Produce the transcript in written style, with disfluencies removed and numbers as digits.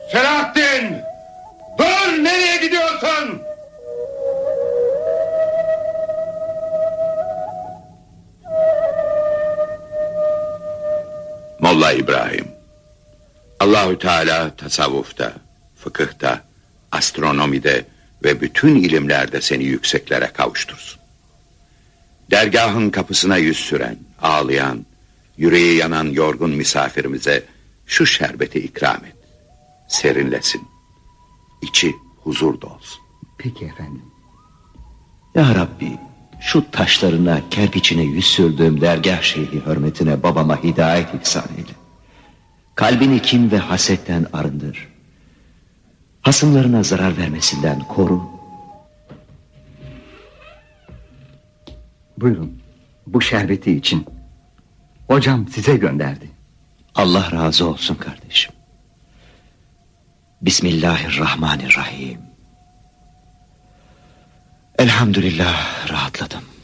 Selahattin! Dur, nereye gidiyorsun? Molla İbrahim, Allahü Teala tasavvufta, fıkıhta, astronomide ve bütün ilimlerde seni yükseklere kavuştursun. Dergahın kapısına yüz süren, ağlayan, yüreği yanan yorgun misafirimize şu şerbeti ikram et. Serinlesin, içi huzur dolsun. Peki efendim. Ya Rabbi, şu taşlarına, kerpiçine yüz sürdüğüm dergah şeyhi hürmetine babama hidayet ihsan eyle. Kalbini kin ve hasetten arındır. Hasımlarına zarar vermesinden koru. Buyurun, bu şerbeti için. Hocam size gönderdi. Allah razı olsun kardeşim. Bismillahirrahmanirrahim. Elhamdülillah, rahatladım.